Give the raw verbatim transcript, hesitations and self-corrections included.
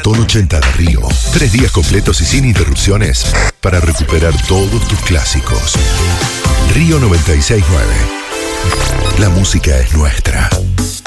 Maratón ochenta de Río. Tres días completos y sin interrupciones para recuperar todos tus clásicos. Río noventa y seis punto nueve. La música es nuestra.